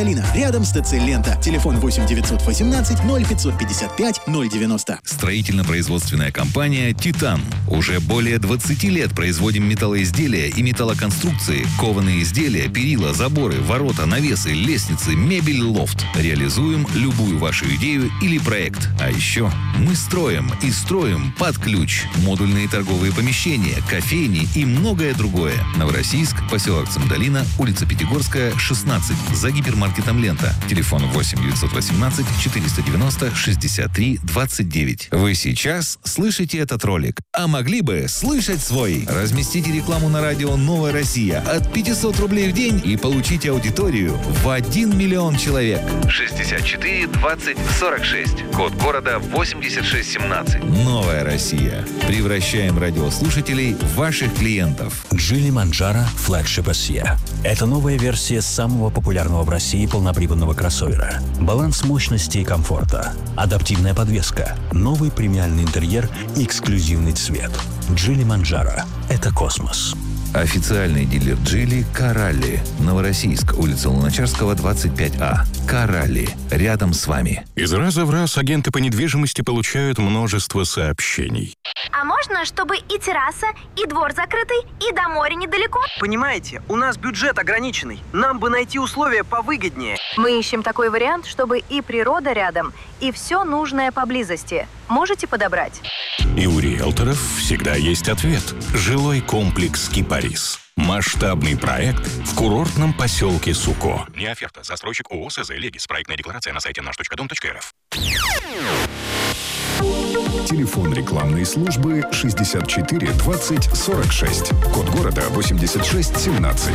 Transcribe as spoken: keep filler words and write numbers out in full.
Долина, рядом с ТЦ «Лента». Телефон восемь девятьсот восемнадцать ноль пятьсот пятьдесят пять ноль девяносто. Строительно-производственная компания «Титан». Уже более двадцати лет производим металлоизделия и металлоконструкции, кованые изделия, перила, заборы, ворота, навесы, лестницы, мебель, лофт. Реализуем любую вашу идею или проект. А еще мы строим и строим под ключ. Модульные торговые помещения, кофейни и многое другое. Новороссийск, поселок Цимдалина, улица Пятигорская, шестнадцать, за гипермаркетом «Лента». Телефон восемь девятьсот восемнадцать четыреста девяносто шестьдесят три двадцать девять. Вы сейчас слышите этот ролик, а могли бы слышать свой. Разместите рекламу на радио «Новая Россия» от пятьсот рублей в день и получите аудиторию в один миллион человек. шестьдесят четыре двадцать сорок шесть. Код города восемьдесят шесть семнадцать. «Новая Россия». Превращаем радиослушателей в ваших клиентов. Geely Manjaro Flagship эс и. Это новая версия самого популярного в России полноприводного кроссовера. Баланс мощности и комфорта, адаптивная подвеска, новый премиальный интерьер и эксклюзивный цвет. Geely Manjaro – это космос. Официальный дилер Geely «Коралли». Новороссийск, улица Луначарского, двадцать пять А. «Коралли». Рядом с вами. Из раза в раз агенты по недвижимости получают множество сообщений. А можно, чтобы и терраса, и двор закрытый, и до моря недалеко? Понимаете, у нас бюджет ограниченный. Нам бы найти условия повыгоднее. Мы ищем такой вариант, чтобы и природа рядом, и все нужное поблизости. Можете подобрать? И у риэлторов всегда есть ответ. Жилой комплекс «Кипарис». Масштабный проект в курортном поселке Суко. Не оферта. Застройщик ООО СЗ «Легис». Проектная декларация на сайте наш точка дом точка эр эф. Телефон рекламной службы шестьдесят четыре двадцать сорок шесть. Код города восемьдесят шесть семнадцать.